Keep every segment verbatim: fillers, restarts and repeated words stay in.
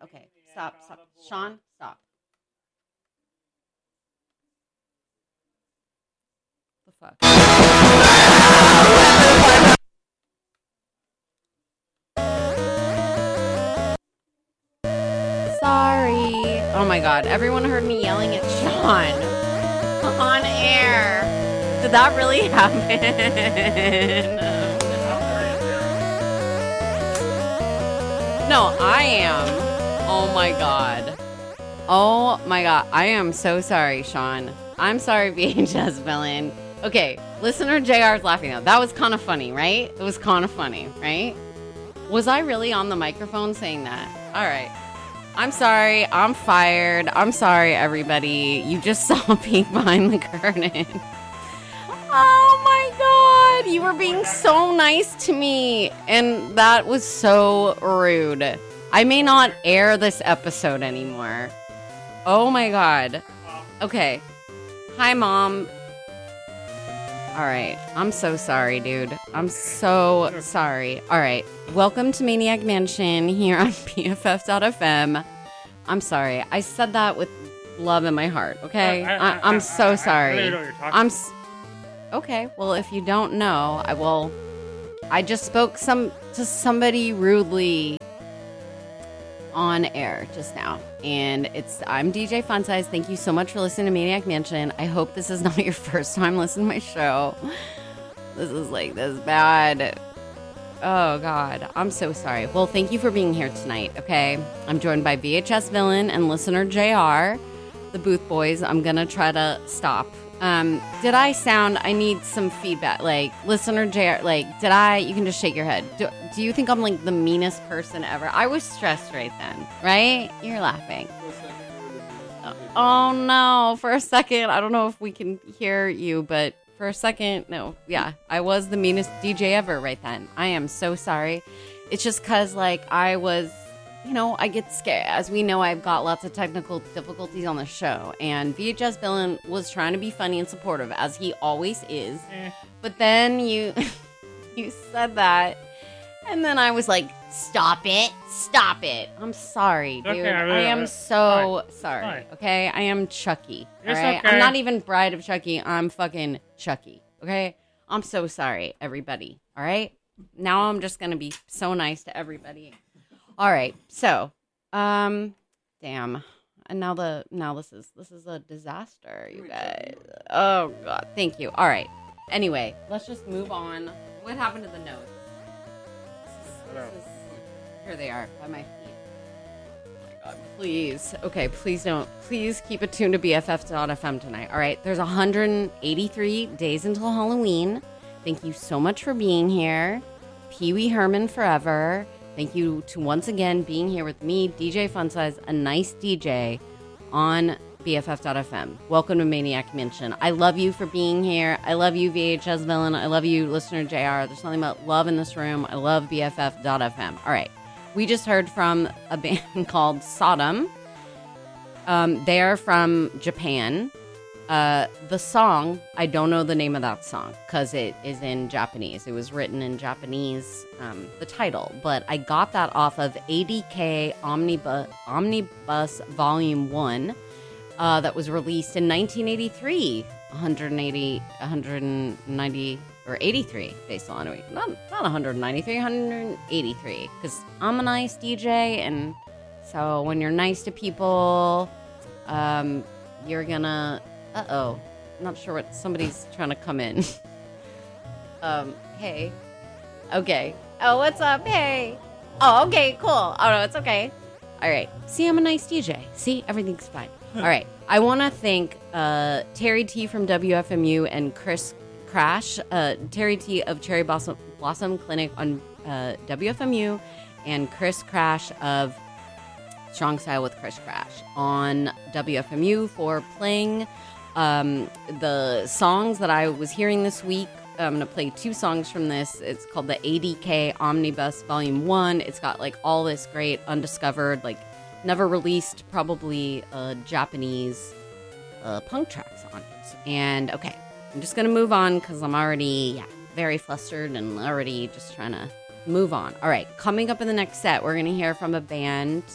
Okay, stop, stop. Sean, stop. The fuck? Sorry. Oh my god, everyone heard me yelling at Sean on air. Did that really happen? No, I am. Oh my god. Oh my god. I am so sorry, Sean. I'm sorry, V H S villain. Okay, listener J R's laughing though. That was kind of funny, right? It was kind of funny, right? Was I really on the microphone saying that? All right. I'm sorry. I'm fired. I'm sorry, everybody. You just saw peek behind the curtain. Oh my god. You were being so nice to me. And that was so rude. I may not air this episode anymore. Oh my god. Okay. Hi, Mom. All right. I'm so sorry, dude. I'm so sorry. All right. Welcome to Maniac Mansion here on B F F dot F M. I'm sorry. I said that with love in my heart, okay? I, I, I, I'm I, so I, sorry. I really know what you're talking I'm s- Okay. Well, if you don't know, I will. I just spoke some to somebody rudely on air just now, and it's I'm D J Funsize. Thank you so much for listening to Maniac Mansion. I hope this is not your first time listening to my show. This is like this bad. Oh god, I'm so sorry. Well, thank you for being here tonight. Okay, I'm joined by V H S villain and listener J R, the Booth Boys. I'm gonna try to stop. Um, did I sound, I need some feedback, like, listener J R, like, did I, you can just shake your head. Do, do you think I'm, like, the meanest person ever? I was stressed right then, right? You're laughing. Oh, no, for a second, I don't know if we can hear you, but for a second, no, yeah, I was the meanest D J ever right then. I am so sorry. It's just because, like, I was, you know, I get scared. As we know, I've got lots of technical difficulties on the show. And V H S villain was trying to be funny and supportive, as he always is. Eh. But then you you said that. And then I was like, stop it. Stop it. I'm sorry, dude. Okay, I really- I am so fine. sorry. Fine. Okay? I am Chucky. It's all right? okay. I'm not even Bride of Chucky. I'm fucking Chucky. Okay? I'm so sorry, everybody. All right? Now I'm just going to be so nice to everybody. All right, so, um, damn, and now the now this is this is a disaster, you guys. Oh god, thank you. All right. Anyway, let's just move on. What happened to the notes? This is, here they are by my feet. Oh my god, please. Okay, please don't. Please keep it tuned to B F F dot F M tonight. All right, there's one hundred eighty-three days until Halloween. Thank you so much for being here. Pee Wee Herman forever. Thank you to once again being here with me, D J Funsize, a nice D J on B F F dot F M. Welcome to Maniac Mansion. I love you for being here. I love you, V H S villain. I love you, listener J R. There's nothing but love in this room. I love B F F dot F M. All right. We just heard from a band called Sodom. Um, they are from Japan. Uh, the song, I don't know the name of that song because it is in Japanese. It was written in Japanese, um, the title, but I got that off of A D K Omnibus, Omnibus Volume one uh, that was released in nineteen eighty-three. one hundred eighty, one hundred ninety, or eighty-three, based on it. Not, not one hundred ninety-three, one hundred eighty-three, because I'm a nice D J, and so when you're nice to people, um, you're gonna... Uh-oh. I'm not sure what... Somebody's trying to come in. um, hey. Okay. Oh, what's up? Hey. Oh, okay, cool. Oh, no, it's okay. All right. See, I'm a nice D J. See, everything's fine. All right. I want to thank uh, Terry T from W F M U and Chris Crash. Uh, Terry T of Cherry Blossom, Blossom Clinic on uh, W F M U and Chris Crash of Strong Style with Chris Crash on W F M U for playing um, the songs that I was hearing this week. I'm going to play two songs from this. It's called the A D K Omnibus Volume one. It's got like all this great undiscovered, like never released, probably uh, Japanese uh, punk tracks on it. And okay, I'm just going to move on because I'm already yeah, very flustered and already just trying to move on. All right, coming up in the next set, we're going to hear from a band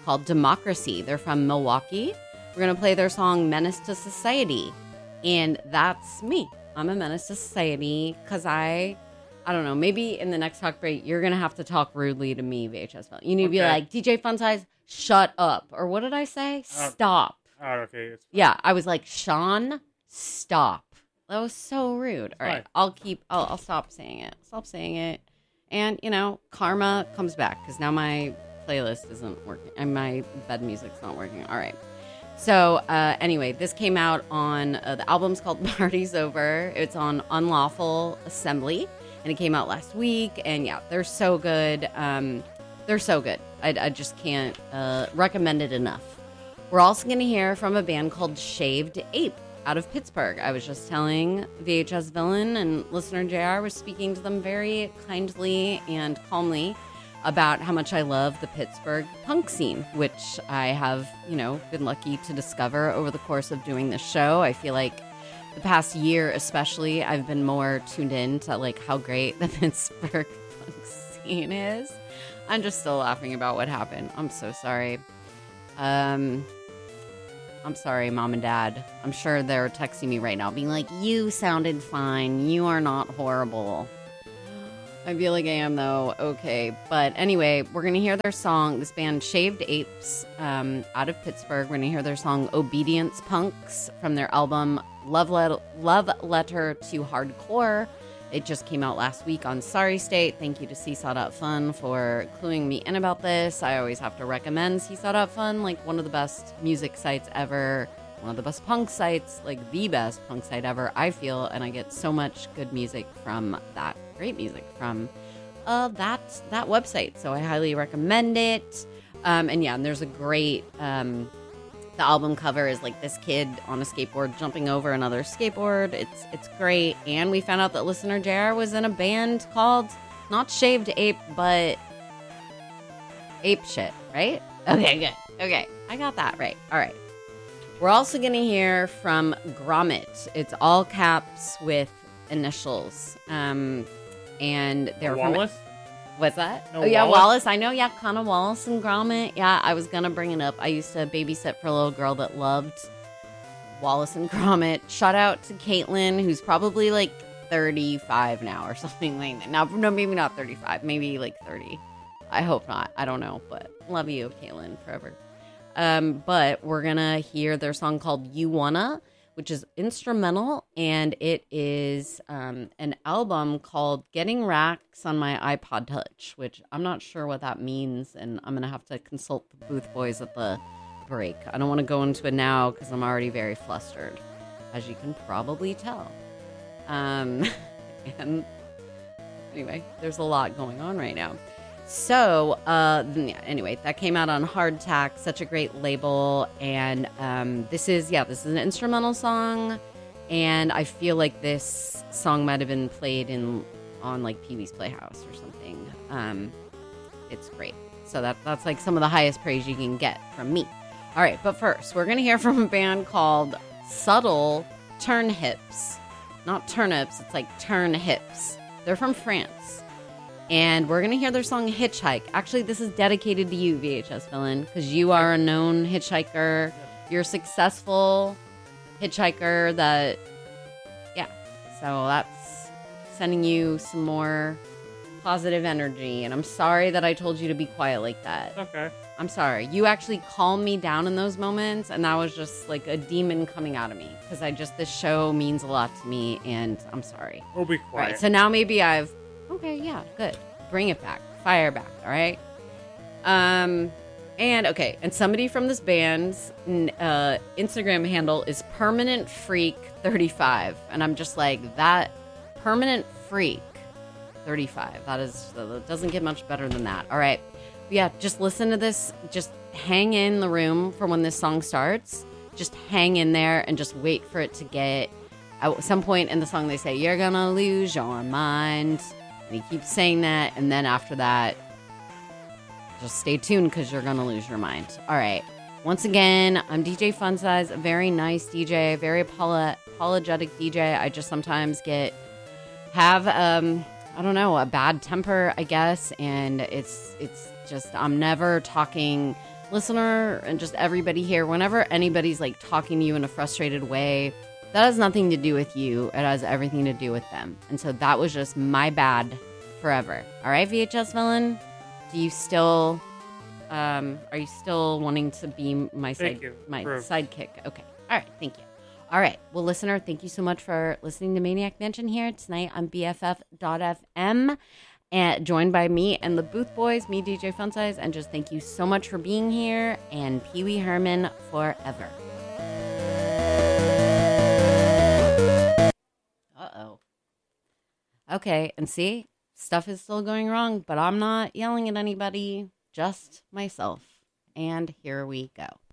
called Democracy. They're from Milwaukee. We're going to play their song Menace to Society. And that's me. I'm a menace to society because I, I don't know, maybe in the next talk break, you're going to have to talk rudely to me, V H S Phil. You need to be Okay. like, D J Fun Size, shut up. Or what did I say? Uh, Stop. Oh, okay. It's fine. Yeah, I was like, Sean, stop. That was so rude. All right, Fine. I'll keep, I'll, I'll stop saying it. Stop saying it. And, you know, karma comes back because now my playlist isn't working and my bed music's not working. All right. So, uh, anyway, this came out on, uh, the album's called Party's Over. It's on Unlawful Assembly, and it came out last week. And yeah, they're so good. Um, they're so good. I, I just can't uh, recommend it enough. We're also going to hear from a band called Shaved Ape out of Pittsburgh. I was just telling V H S Villain and listener J R was speaking to them very kindly and calmly about how much I love the Pittsburgh punk scene, which I have, you know, been lucky to discover over the course of doing this show. I feel like the past year especially, I've been more tuned in to like how great the Pittsburgh punk scene is. I'm just still laughing about what happened. I'm so sorry. Um, I'm sorry, Mom and Dad. I'm sure they're texting me right now, being like, you sounded fine. You are not horrible. I feel like I am, though. Okay. But anyway, we're going to hear their song, this band Shaved Apes um, out of Pittsburgh. We're going to hear their song Obedience Punks from their album Love, Let- Love Letter to Hardcore. It just came out last week on Sorry State. Thank you to Seesaw dot Fun for cluing me in about this. I always have to recommend Seesaw dot Fun, like one of the best music sites ever, one of the best punk sites, like the best punk site ever, I feel, and I get so much good music from that, great music from uh, that that website. So I highly recommend it. Um, and yeah, and there's a great, um, the album cover is like this kid on a skateboard jumping over another skateboard. It's it's great. And we found out that listener J R was in a band called not Shaved Ape, but Ape Shit, right? Okay, good. Okay, I got that right. All right. We're also going to hear from Gromit. It's all caps with initials. Um, and they're from... Wallace? What's that? No, oh, yeah, Wallace? Wallace. I know, yeah, Connor Wallace and Gromit. Yeah, I was going to bring it up. I used to babysit for a little girl that loved Wallace and Gromit. Shout out to Caitlin, who's probably like thirty-five now or something like that. Now, no, maybe not thirty-five. Maybe like thirty. I hope not. I don't know, but love you, Caitlin, forever. Um, but we're going to hear their song called You Wanna, which is instrumental, and it is um, an album called Getting Racks on My iPod Touch, which I'm not sure what that means, and I'm going to have to consult the booth boys at the break. I don't want to go into it now because I'm already very flustered, as you can probably tell. Um, and anyway, there's a lot going on right now. So, uh, yeah, anyway, that came out on Hardtack, such a great label. And um, this is, yeah, this is an instrumental song. And I feel like this song might have been played in on like Pee Wee's Playhouse or something. Um, it's great. So that that's like some of the highest praise you can get from me. All right, but first, we're going to hear from a band called Subtle Turnhips. Not turnips, it's like Turnhips. They're from France. And we're going to hear their song Hitchhike. Actually, this is dedicated to you, V H S Villain, because you are a known hitchhiker. You're a successful hitchhiker that, yeah. So that's sending you some more positive energy. And I'm sorry that I told you to be quiet like that. Okay. I'm sorry. You actually calmed me down in those moments, and that was just like a demon coming out of me. Because I just, this show means a lot to me, and I'm sorry. We'll be All quiet. right, so now maybe I've... Okay, yeah, good. Bring it back. Fire back, all right? Um, and, okay, and somebody from this band's uh, Instagram handle is Permanent Freak thirty-five. And I'm just like, that Permanent Freak thirty-five. That is, that doesn't get much better than that. All right. Yeah, just listen to this. Just hang in the room for when this song starts. Just hang in there and just wait for it to get... At some point in the song, they say, you're gonna lose your mind. And he keeps saying that, and then after that, just stay tuned because you're going to lose your mind. All right. Once again, I'm D J Fun Size, a very nice D J, very apolo- apologetic D J. I just sometimes get, have, um, I don't know, a bad temper, I guess, and it's it's just, I'm never talking listener and just everybody here, whenever anybody's like talking to you in a frustrated way, that has nothing to do with you. It has everything to do with them. And so that was just my bad forever. All right, V H S villain, do you still, um, are you still wanting to be my Thank side, you. my For- sidekick? Okay. All right. Thank you. All right. Well, listener, thank you so much for listening to Maniac Mansion here tonight on B F F dot F M. And joined by me and the Booth Boys, me, D J Funsize, and just thank you so much for being here, and Pee Wee Herman forever. Uh-oh. Okay, and see, stuff is still going wrong, but I'm not yelling at anybody, just myself. And here we go.